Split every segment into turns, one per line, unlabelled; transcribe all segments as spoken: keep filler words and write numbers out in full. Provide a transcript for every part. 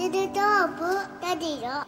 ルドープラジオ。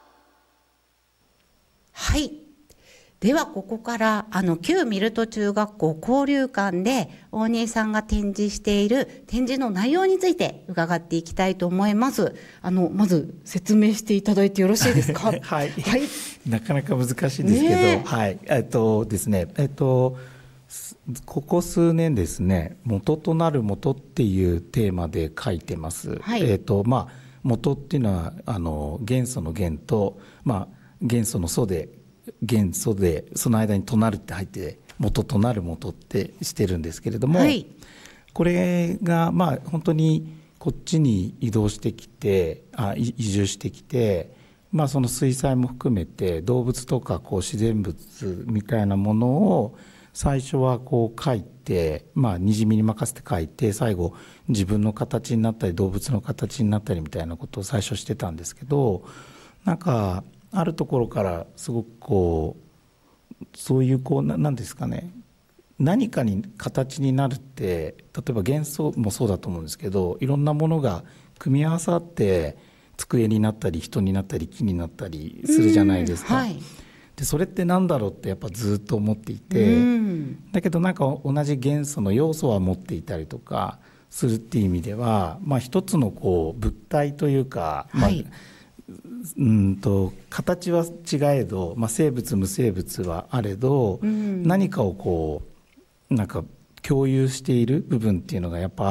はい。ではここからあの旧ミルト中学校交流館で大新さんが展示している展示の内容について伺っていきたいと思います。あのまず説明していただいてよろしいですか？
はい、
はい、
なかなか難しいんですけど、
ね、
はいえっとですねえっとここ数年ですね、元となる元っていうテーマで書いてます。
はい、
えっとまあ元っていうのはあの元素の元と、まあ、元素の素で元素でその間にとなるって入って元となる元ってしてるんですけれども、はい、これがまあ本当にこっちに移動してきてあ移住してきて、まあ、その水彩も含めて動物とかこう自然物みたいなものを最初はこう描いて、まあ、にじみに任せて描いて最後自分の形になったり動物の形になったりみたいなことを最初してたんですけど、なんかあるところからすごくこうそういうこう何ですかね、何かに形になるって例えば元素もそうだと思うんですけど、いろんなものが組み合わさって机になったり人になったり木になったりするじゃないですか。はい、でそれって何だろうってやっぱずっと思っていて、だけどなんか同じ元素の要素は持っていたりとかするっていう意味では、まあ、一つのこう物体というか、はい、まあうんと形は違えど、まあ、生物無生物はあれど、うん、何かをこうなんか共有している部分っていうのがやっぱ